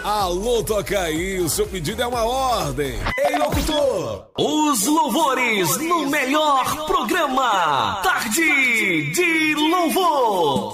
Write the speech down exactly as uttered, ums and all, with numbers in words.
Alô, toca aí, o seu pedido é uma ordem. Ei, locutor! Os louvores no melhor programa. Tarde de Louvor.